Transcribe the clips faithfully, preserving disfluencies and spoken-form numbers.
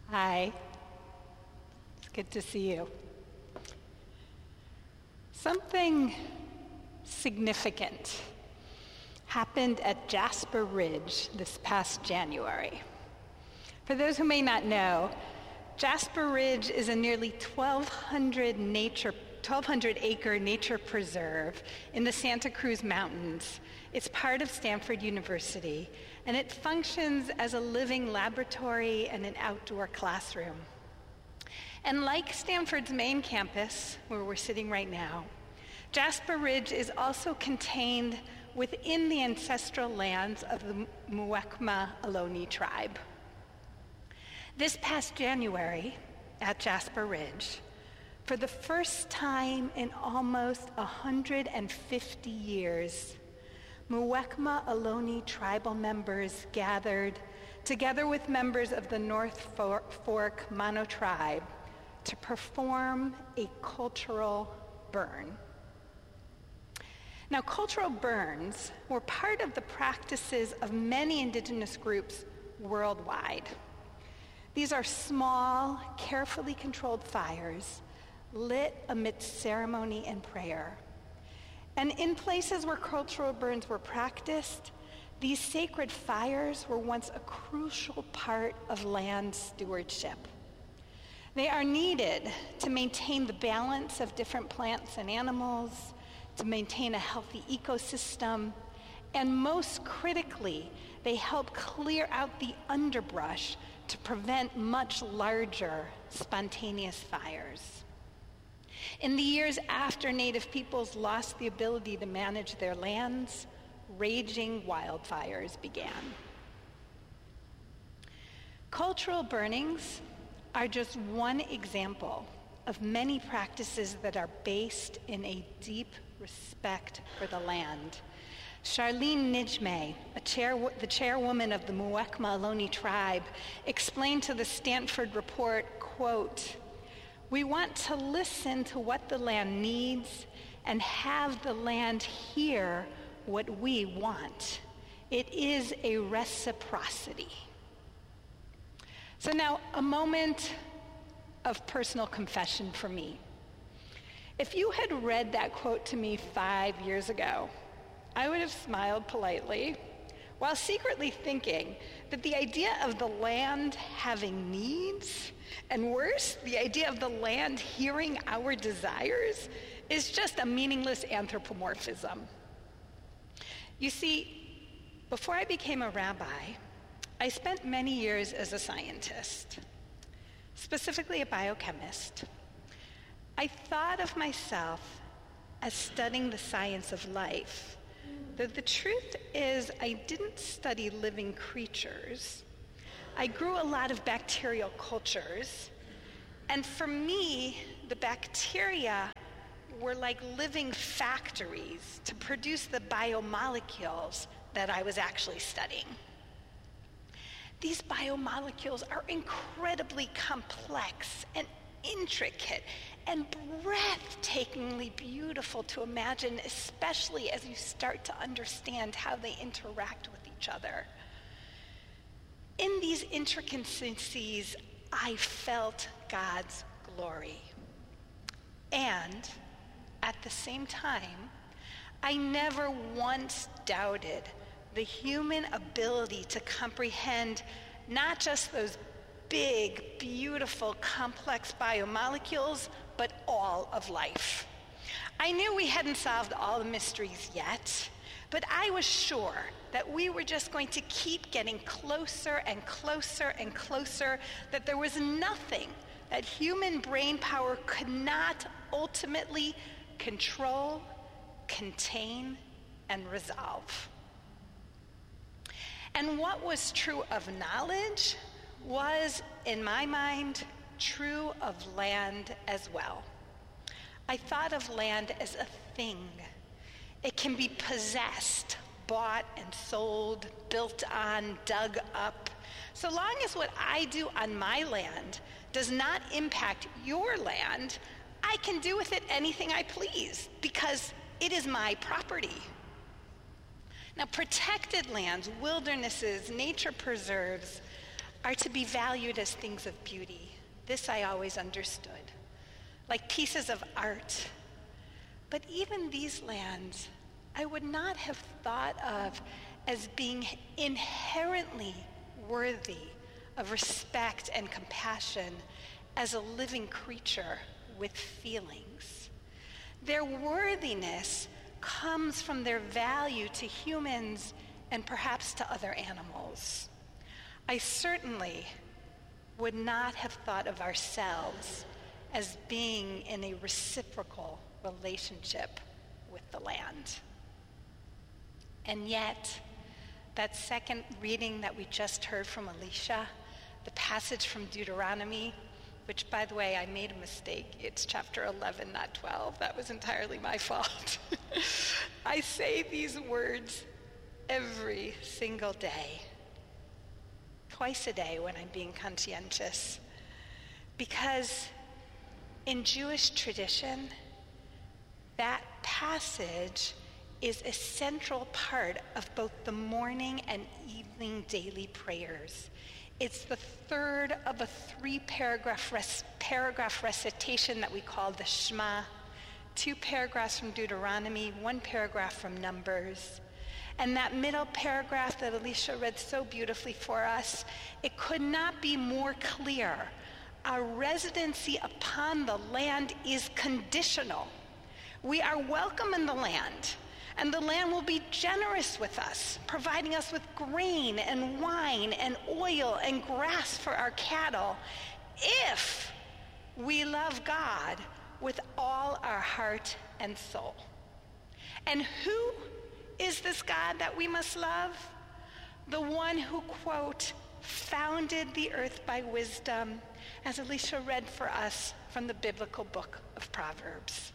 Hi. It's good to see you. Something significant happened at Jasper Ridge this past January. For those who may not know, Jasper Ridge is a nearly twelve hundred nature, twelve hundred acre nature preserve in the Santa Cruz Mountains. It's part of Stanford University, and it functions as a living laboratory and an outdoor classroom. And like Stanford's main campus, where we're sitting right now, Jasper Ridge is also contained within the ancestral lands of the Muwekma Ohlone tribe. This past January at Jasper Ridge, for the first time in almost one hundred fifty years, Muwekma Ohlone tribal members gathered together with members of the North Fork Mano tribe to perform a cultural burn. Now, cultural burns were part of the practices of many indigenous groups worldwide. These are small, carefully controlled fires lit amidst ceremony and prayer. And in places where cultural burns were practiced, these sacred fires were once a crucial part of land stewardship. They are needed to maintain the balance of different plants and animals, to maintain a healthy ecosystem, and most critically, they help clear out the underbrush to prevent much larger spontaneous fires. In the years after Native peoples lost the ability to manage their lands, raging wildfires began. Cultural burnings are just one example of many practices that are based in a deep respect for the land. Charlene Nijme, a chair, the chairwoman of the Muwekma Ohlone tribe, explained to the Stanford report, quote, "We want to listen to what the land needs and have the land hear what we want. It is a reciprocity." So now, a moment of personal confession for me. If you had read that quote to me five years ago, I would have smiled politely, while secretly thinking that the idea of the land having needs, and worse, the idea of the land hearing our desires, is just a meaningless anthropomorphism. You see, before I became a rabbi, I spent many years as a scientist, specifically a biochemist. I thought of myself as studying the science of life, though the truth is I didn't study living creatures. I grew a lot of bacterial cultures, and for me, the bacteria were like living factories to produce the biomolecules that I was actually studying. These biomolecules are incredibly complex and intricate and breathtakingly beautiful to imagine, especially as you start to understand how they interact with each other. In these intricacies, I felt God's glory. And at the same time, I never once doubted the human ability to comprehend not just those big, beautiful, complex biomolecules, but all of life. I knew we hadn't solved all the mysteries yet, but I was sure that we were just going to keep getting closer and closer and closer, that there was nothing that human brain power could not ultimately control, contain, and resolve. And what was true of knowledge was, in my mind, true of land as well. I thought of land as a thing. It can be possessed, bought and sold, built on, dug up. So long as what I do on my land does not impact your land, I can do with it anything I please because it is my property. Now, protected lands, wildernesses, nature preserves are to be valued as things of beauty. This I always understood, like pieces of art. But even these lands, I would not have thought of as being inherently worthy of respect and compassion as a living creature with feelings. Their worthiness comes from their value to humans and perhaps to other animals. I certainly would not have thought of ourselves as being in a reciprocal relationship with the land. And yet, that second reading that we just heard from Alicia, the passage from Deuteronomy, which, by the way, I made a mistake. It's chapter eleven, not twelve. That was entirely my fault. I say these words every single day, twice a day when I'm being conscientious, because in Jewish tradition, that passage is a central part of both the morning and evening daily prayers. It's the third of a three-paragraph res- paragraph recitation that we call the Shema, two paragraphs from Deuteronomy, one paragraph from Numbers. And that middle paragraph that Alicia read so beautifully for us, it could not be more clear. Our residency upon the land is conditional. We are welcome in the land, and the land will be generous with us, providing us with grain and wine and oil and grass for our cattle, if we love God with all our heart and soul. And who is this God that we must love? The one who, quote, founded the earth by wisdom, as Alicia read for us from the biblical book of Proverbs.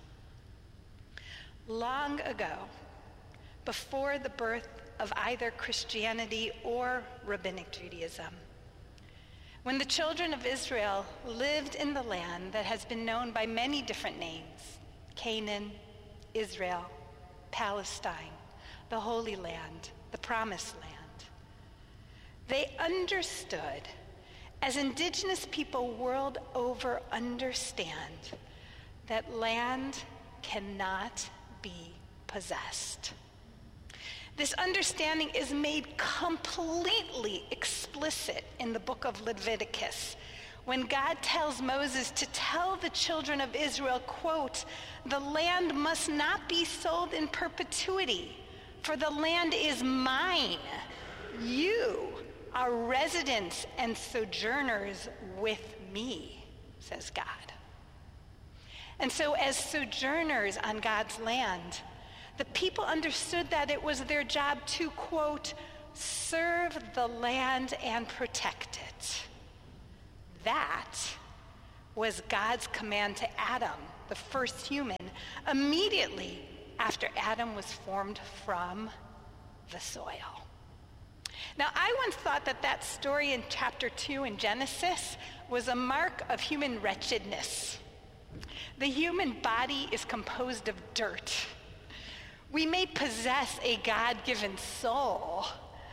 Long ago, before the birth of either Christianity or Rabbinic Judaism, when the children of Israel lived in the land that has been known by many different names, Canaan, Israel, Palestine, the Holy Land, the Promised Land, they understood, as indigenous people world over understand, that land cannot be possessed. This understanding is made completely explicit in the book of Leviticus, when God tells Moses to tell the children of Israel, quote, the land must not be sold in perpetuity, for the land is mine. You are residents and sojourners with me, says God. And so as sojourners on God's land, the people understood that it was their job to, quote, serve the land and protect it. That was God's command to Adam, the first human, immediately after Adam was formed from the soil. Now, I once thought that that story in chapter two in Genesis was a mark of human wretchedness. The human body is composed of dirt. We may possess a God-given soul,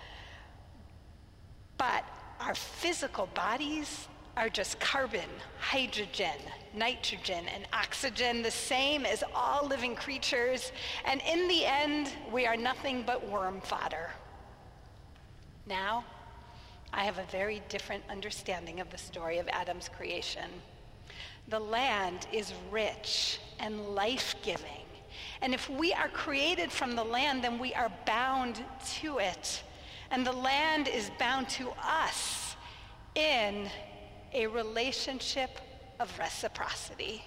but our physical bodies are just carbon, hydrogen, nitrogen, and oxygen, the same as all living creatures, and in the end, we are nothing but worm fodder. Now, I have a very different understanding of the story of Adam's creation. The land is rich and life-giving. And if we are created from the land, then we are bound to it. And the land is bound to us in a relationship of reciprocity.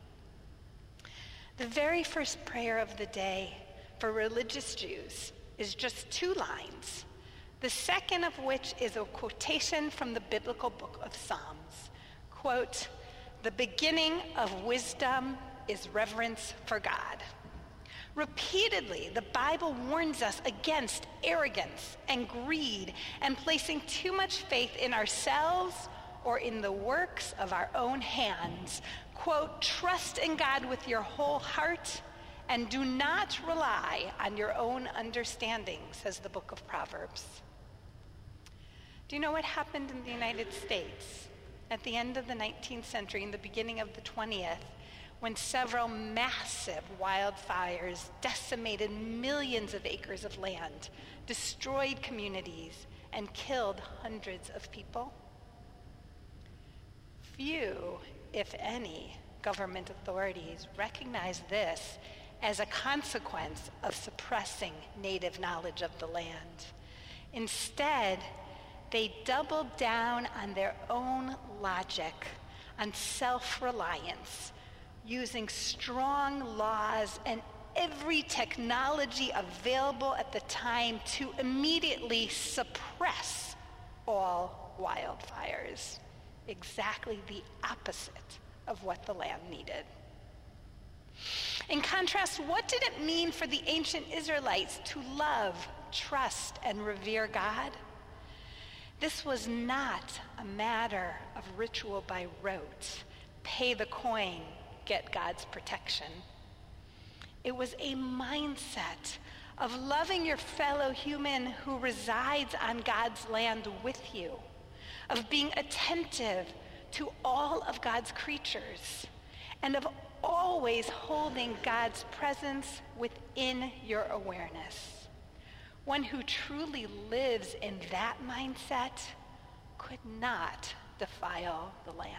The very first prayer of the day for religious Jews is just two lines, the second of which is a quotation from the biblical book of Psalms. Quote, the beginning of wisdom is reverence for God. Repeatedly, the Bible warns us against arrogance and greed and placing too much faith in ourselves or in the works of our own hands. Quote, trust in God with your whole heart and do not rely on your own understanding, says the book of Proverbs. Do you know what happened in the United States at the end of the nineteenth century and the beginning of the twentieth, when several massive wildfires decimated millions of acres of land, destroyed communities, and killed hundreds of people? Few, if any, government authorities recognize this as a consequence of suppressing native knowledge of the land. Instead, they doubled down on their own logic, on self-reliance, using strong laws and every technology available at the time to immediately suppress all wildfires. Exactly the opposite of what the land needed. In contrast, what did it mean for the ancient Israelites to love, trust, and revere God? This was not a matter of ritual by rote, pay the coin, get God's protection. It was a mindset of loving your fellow human who resides on God's land with you, of being attentive to all of God's creatures, and of always holding God's presence within your awareness. One who truly lives in that mindset could not defile the land.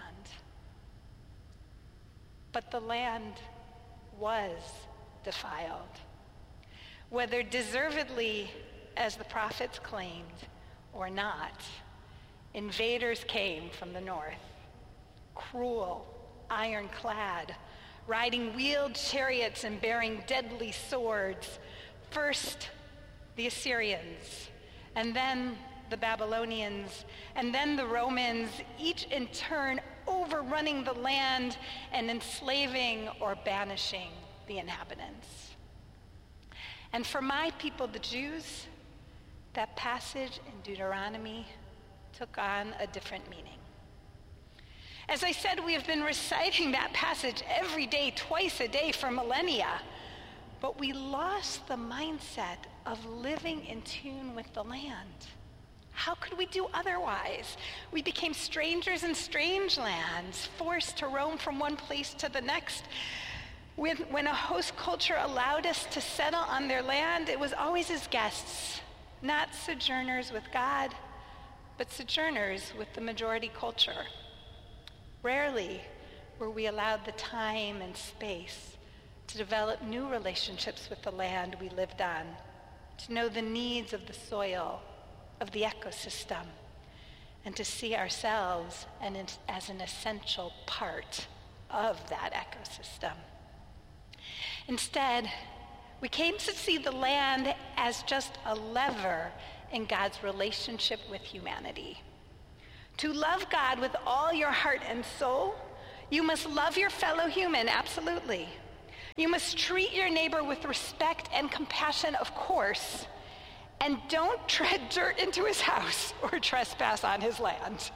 But the land was defiled. Whether deservedly, as the prophets claimed, or not, invaders came from the north, cruel, ironclad, riding wheeled chariots and bearing deadly swords. First, the Assyrians, and then the Babylonians, and then the Romans, each in turn overrunning the land and enslaving or banishing the inhabitants. And for my people, the Jews, that passage in Deuteronomy took on a different meaning. As I said, we have been reciting that passage every day, twice a day for millennia, but we lost the mindset of living in tune with the land. How could we do otherwise? We became strangers in strange lands, forced to roam from one place to the next. When, when a host culture allowed us to settle on their land, it was always as guests, not sojourners with God, but sojourners with the majority culture. Rarely were we allowed the time and space to develop new relationships with the land we lived on, to know the needs of the soil, of the ecosystem, and to see ourselves as an essential part of that ecosystem. Instead, we came to see the land as just a lever in God's relationship with humanity. To love God with all your heart and soul, you must love your fellow human, absolutely. You must treat your neighbor with respect and compassion, of course, and don't tread dirt into his house or trespass on his land.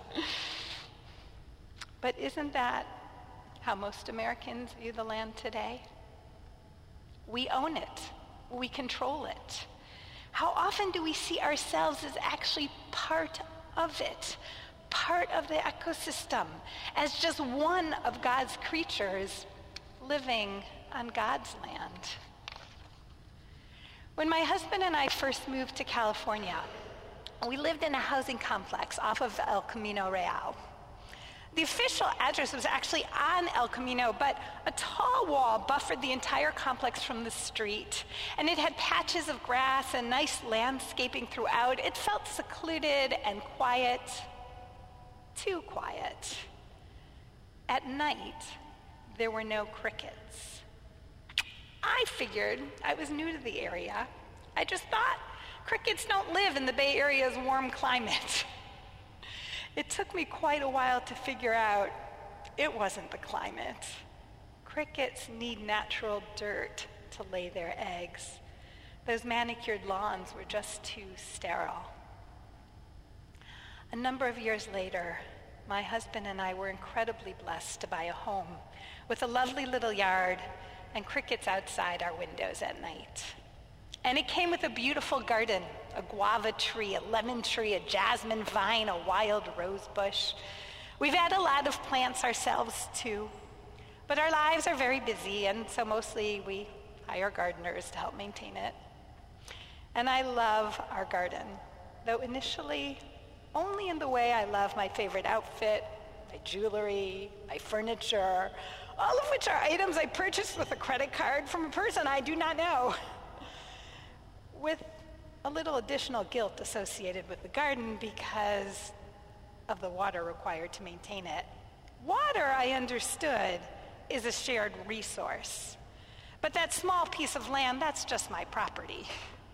But isn't that how most Americans view the land today? We own it. We control it. How often do we see ourselves as actually part of it, part of the ecosystem, as just one of God's creatures living on God's land? When my husband and I first moved to California, we lived in a housing complex off of El Camino Real. The official address was actually on El Camino, but a tall wall buffered the entire complex from the street, and it had patches of grass and nice landscaping throughout. It felt secluded and quiet, too quiet. At night, there were no crickets. I figured I was new to the area. I just thought crickets don't live in the Bay Area's warm climate. It took me quite a while to figure out it wasn't the climate. Crickets need natural dirt to lay their eggs. Those manicured lawns were just too sterile. A number of years later, my husband and I were incredibly blessed to buy a home with a lovely little yard and crickets outside our windows at night. And it came with a beautiful garden a guava tree, a lemon tree, a jasmine vine, a wild rose bush. We've had a lot of plants ourselves too, but our lives are very busy, and so mostly we hire gardeners to help maintain it. And I love our garden, though initially only in the way I love my favorite outfit, my jewelry, my furniture, all of which are items I purchased with a credit card from a person I do not know, with a little additional guilt associated with the garden because of the water required to maintain it. Water, I understood, is a shared resource. But that small piece of land, that's just my property.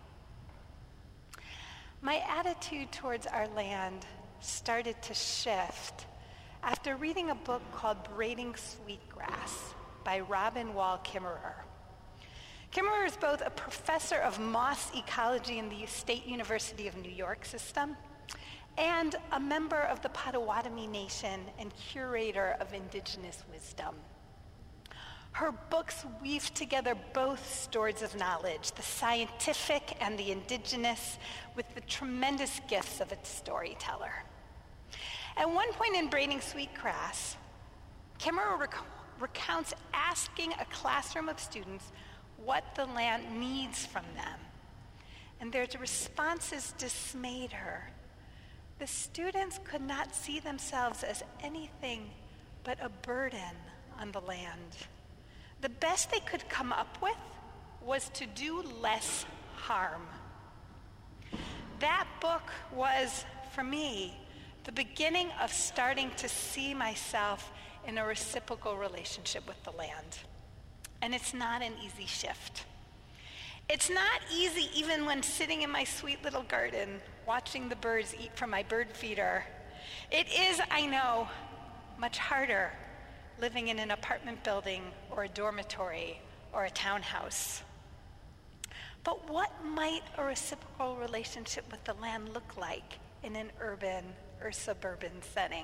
My attitude towards our land started to shift after reading a book called Braiding Sweetgrass by Robin Wall Kimmerer. Kimmerer is both a professor of moss ecology in the State University of New York system and a member of the Potawatomi Nation and curator of indigenous wisdom. Her books weave together both stories of knowledge, the scientific and the indigenous, with the tremendous gifts of its storyteller. At one point in Braiding Sweetgrass, Kimmerer rec- recounts asking a classroom of students what the land needs from them. And their responses dismayed her. The students could not see themselves as anything but a burden on the land. The best they could come up with was to do less harm. That book was, for me, the beginning of starting to see myself in a reciprocal relationship with the land. And it's not an easy shift. It's not easy even when sitting in my sweet little garden, watching the birds eat from my bird feeder. It is, I know, much harder living in an apartment building or a dormitory or a townhouse. But what might a reciprocal relationship with the land look like in an urban or suburban setting?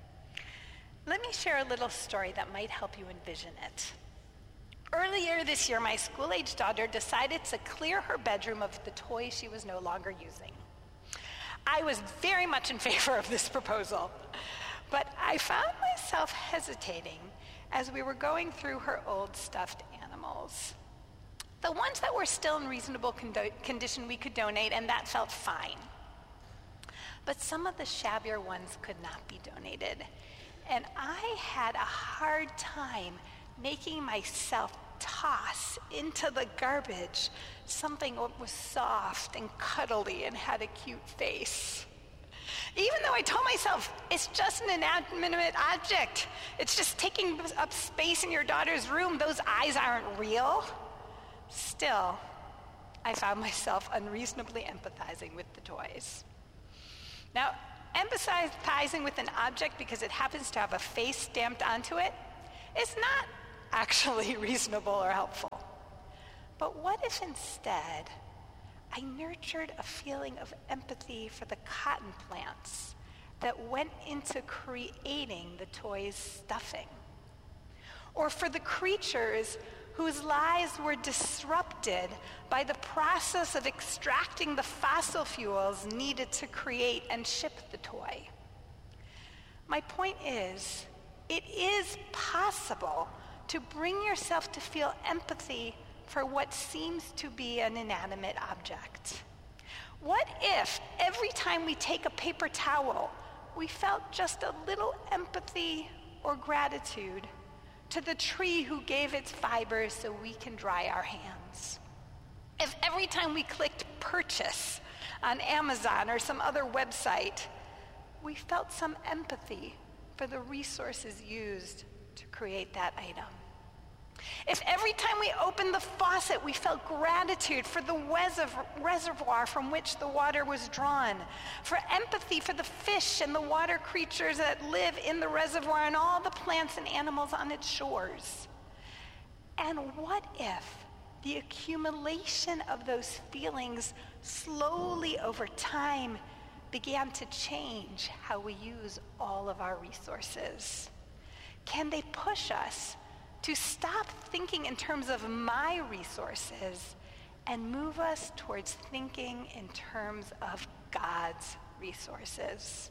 Let me share a little story that might help you envision it. Earlier this year, my school-age daughter decided to clear her bedroom of the toys she was no longer using. I was very much in favor of this proposal, but I found myself hesitating as we were going through her old stuffed animals. The ones that were still in reasonable condo- condition we could donate, and that felt fine. But some of the shabbier ones could not be donated. And I had a hard time making myself toss into the garbage something that was soft and cuddly and had a cute face. Even though I told myself, it's just an inanimate object. It's just taking up space in your daughter's room. Those eyes aren't real. Still, I found myself unreasonably empathizing with the toys. Now, empathizing with an object because it happens to have a face stamped onto it is not actually reasonable or helpful. But what if instead I nurtured a feeling of empathy for the cotton plants that went into creating the toy's stuffing? Or for the creatures whose lives were disrupted by the process of extracting the fossil fuels needed to create and ship the toy? My point is, it is possible to bring yourself to feel empathy for what seems to be an inanimate object. What if every time we take a paper towel, we felt just a little empathy or gratitude to the tree who gave its fibers so we can dry our hands? If every time we clicked purchase on Amazon or some other website, we felt some empathy for the resources used to create that item. If every time we opened the faucet, we felt gratitude for the reservoir from which the water was drawn, for empathy for the fish and the water creatures that live in the reservoir and all the plants and animals on its shores. And what if the accumulation of those feelings slowly over time began to change how we use all of our resources? Can they push us to stop thinking in terms of my resources and move us towards thinking in terms of God's resources.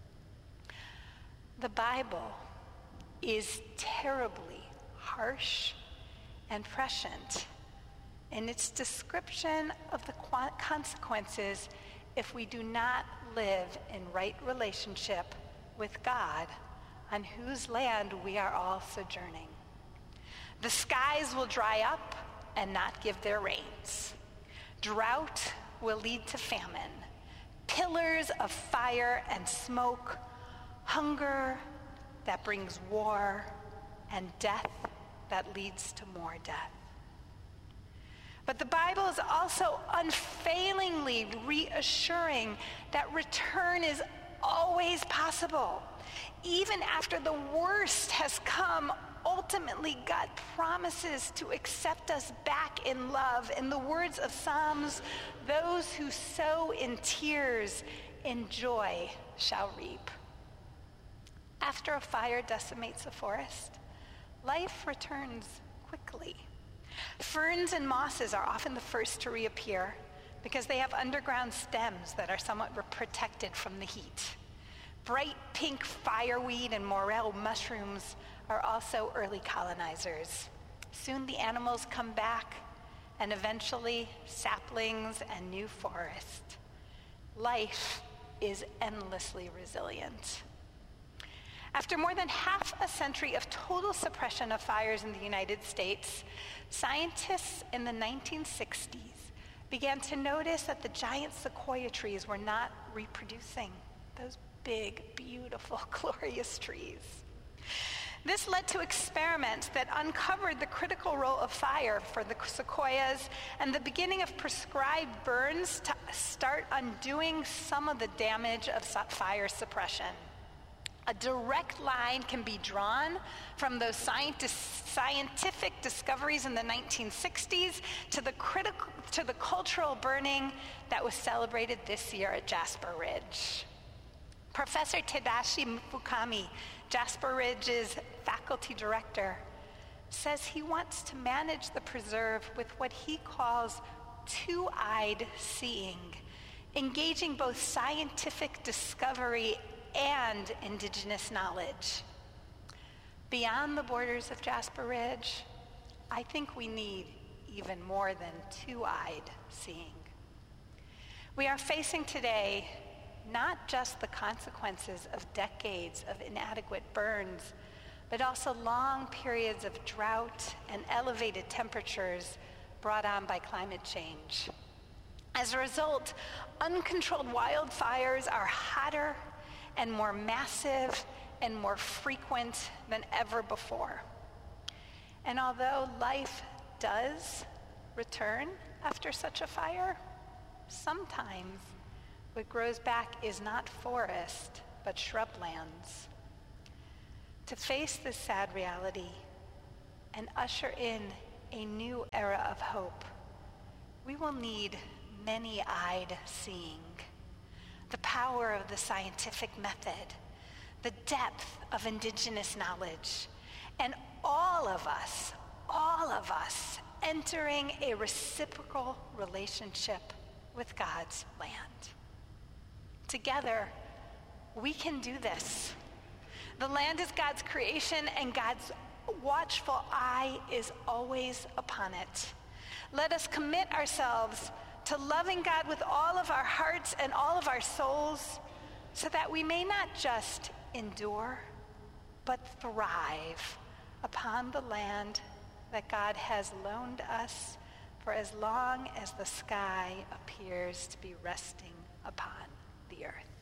The Bible is terribly harsh and prescient in its description of the consequences if we do not live in right relationship with God, on whose land we are all sojourning. The skies will dry up and not give their rains. Drought will lead to famine, pillars of fire and smoke, hunger that brings war, and death that leads to more death. But the Bible is also unfailingly reassuring that return is always possible. Even after the worst has come, ultimately God promises to accept us back in love. In the words of Psalms, those who sow in tears in joy shall reap. After a fire decimates a forest, life returns quickly. Ferns and mosses are often the first to reappear because they have underground stems that are somewhat protected from the heat. Bright pink fireweed and morel mushrooms are also early colonizers. Soon the animals come back, and eventually saplings and new forest. Life is endlessly resilient. After more than half a century of total suppression of fires in the United States, scientists in the nineteen sixties began to notice that the giant sequoia trees were not reproducing, those big, beautiful, glorious trees. This led to experiments that uncovered the critical role of fire for the sequoias and the beginning of prescribed burns to start undoing some of the damage of fire suppression. A direct line can be drawn from those scientific discoveries in the nineteen sixties to the critical, to the cultural burning that was celebrated this year at Jasper Ridge. Professor Tadashi Mifukami, Jasper Ridge's faculty director, says he wants to manage the preserve with what he calls two-eyed seeing, engaging both scientific discovery and indigenous knowledge. Beyond the borders of Jasper Ridge, I think we need even more than two-eyed seeing. We are facing today not just the consequences of decades of inadequate burns, but also long periods of drought and elevated temperatures brought on by climate change. As a result, uncontrolled wildfires are hotter and more massive and more frequent than ever before. And although life does return after such a fire, sometimes what grows back is not forest, but shrublands. To face this sad reality and usher in a new era of hope, we will need many-eyed seeing, the power of the scientific method, the depth of indigenous knowledge, and all of us, all of us entering a reciprocal relationship with God's land. Together, we can do this. The land is God's creation, and God's watchful eye is always upon it. Let us commit ourselves to loving God with all of our hearts and all of our souls, so that we may not just endure, but thrive upon the land that God has loaned us for as long as the sky appears to be resting upon the earth.